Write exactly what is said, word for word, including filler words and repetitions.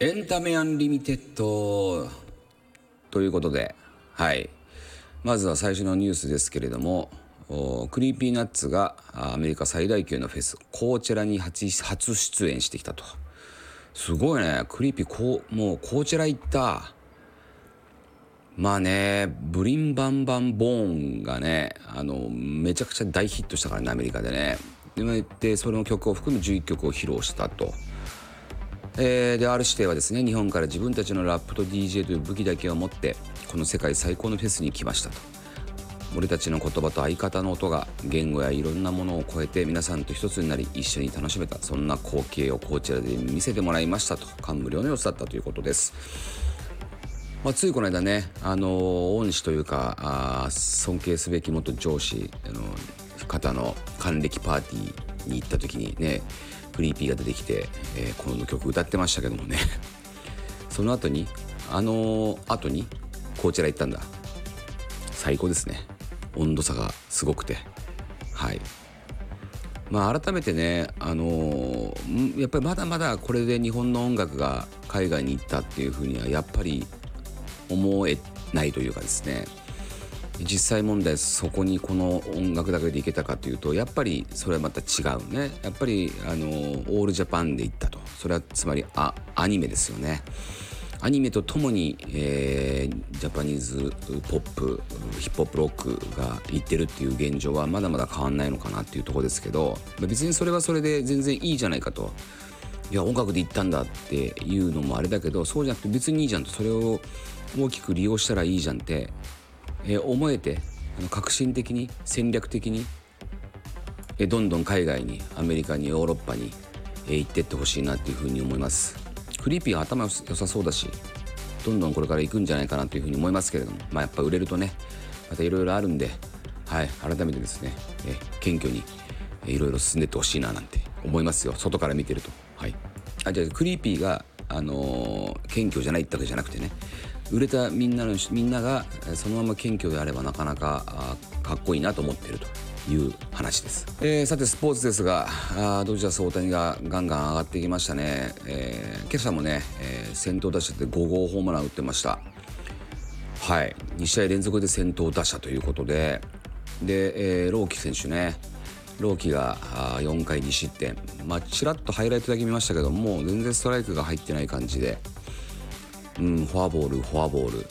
エンタメアンリミテッドということで、はい、まずは最初のニュースですけれども、クリーピーナッツがアメリカ最大級のフェスコーチェラに 初, 初出演してきたと。すごいね、クリーピーこうもうコーチェラ行った。まあね、ブリンバンバンボーンがね、あのめちゃくちゃ大ヒットしたからね、アメリカでね。で、でその曲を含むじゅういっきょくを披露したと。えー、で R 指定はですね、日本から自分たちのラップと ディージェー という武器だけを持ってこの世界最高のフェスに来ましたと。俺たちの言葉と相方の音が言語やいろんなものを超えて皆さんと一つになり一緒に楽しめた、そんな光景をこちらで見せてもらいましたと。感無量の様子だったということです。まあ、ついこの間ね、あの恩師というかあ尊敬すべき元上司あの方の還暦パーティーに行った時にね、クリーピーが出てきて、えー、この曲歌ってましたけどもねその後にあのー、後にこちら行ったんだ。最高ですね。温度差がすごくて、はい。まあ改めてね、あのー、やっぱりまだまだこれで日本の音楽が海外に行ったっていうふうにはやっぱり思えないというかですね、実際問題そこにこの音楽だけでいけたかというと、やっぱりそれはまた違うね。やっぱりあのオールジャパンで行ったと。それはつまりあアニメですよね。アニメとともに、えー、ジャパニーズポップヒップホップロックがいってるっていう現状はまだまだ変わんないのかなっていうところですけど、別にそれはそれで全然いいじゃないかと。いや音楽で行ったんだっていうのもあれだけど、そうじゃなくて別にいいじゃんと。それを大きく利用したらいいじゃんってえー、思えて、あの革新的に戦略的に、えー、どんどん海外にアメリカにヨーロッパに、えー、行ってってほしいなっていうふうに思います。クリーピーは頭良さそうだし、どんどんこれから行くんじゃないかなというふうに思いますけれども、まあやっぱ売れるとねまたいろいろあるんで、はい、改めてですね、えー、謙虚にいろいろ進んでってほしいななんて思いますよ、外から見てると。はい。あ、じゃあクリーピーがあのー、謙虚じゃないってわけじゃなくてね、売れたみんなのみんながそのまま謙虚であればなかなかかっこいいなと思っているという話です。えー、さてスポーツですが、あドジャース大谷がガンガン上がってきましたね。えー、今朝もね、えー、先頭打者でごごうホームラン打ってました。はい、にしあい連続で先頭打者ということで、で、えー、朗希選手ね、朗希がよんかいにしってん、まあちらっとハイライトだけ見ましたけども、全然ストライクが入ってない感じで、うん、フォアボールフォアボール